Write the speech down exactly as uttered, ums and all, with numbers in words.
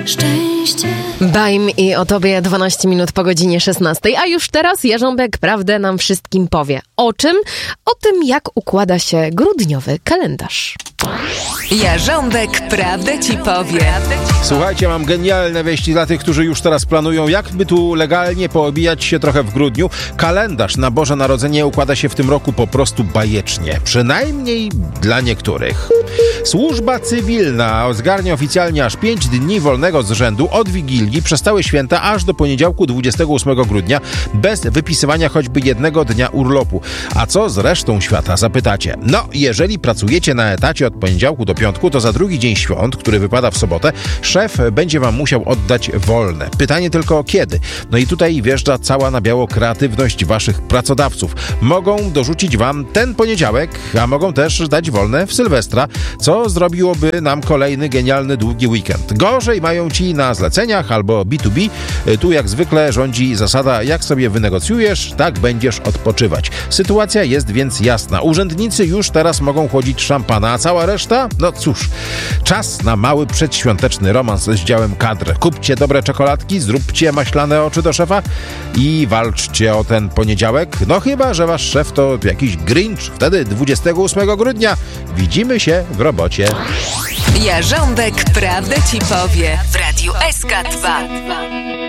szczęście. Bajm i o tobie dwanaście minut po godzinie szesnastej, a już teraz Jarząbek prawdę nam wszystkim powie. O czym? O tym, jak układa się grudniowy kalendarz. Jarząbek prawdę ci powie. Słuchajcie, mam genialne wieści dla tych, którzy już teraz planują, jakby tu legalnie poobijać się trochę w grudniu. Kalendarz na Boże Narodzenie układa się w tym roku po prostu bajecznie. Przynajmniej dla niektórych. Służba cywilna zgarnia oficjalnie aż pięć dni wolnego z rzędu od Wigilii przez całe święta aż do poniedziałku dwudziestego ósmego grudnia bez wypisywania choćby jednego dnia urlopu. A co z resztą świata, zapytacie? No, jeżeli pracujecie na etacie od poniedziałku do piątku, to za drugi dzień świąt, który wypada w sobotę, szef będzie wam musiał oddać wolne. Pytanie tylko kiedy? No i tutaj wjeżdża cała na biało kreatywność waszych pracodawców. Mogą dorzucić wam ten poniedziałek, a mogą też dać wolne w Sylwestra, co zrobiłoby nam kolejny genialny długi weekend. Gorzej mają ci na zleceniach albo B dwa B. Tu jak zwykle rządzi zasada, jak sobie wynegocjujesz, tak będziesz odpoczywać. Sytuacja jest więc jasna. Urzędnicy już teraz mogą chłodzić szampana, a cała reszta? No cóż, czas na mały przedświąteczny romans z działem kadr. Kupcie dobre czekoladki, zróbcie maślane oczy do szefa i walczcie o ten poniedziałek. No chyba, że wasz szef to jakiś Grinch. Wtedy dwudziestego ósmego grudnia widzimy się w robocie. Jarząbek prawdę ci powie w Radiu S K dwa.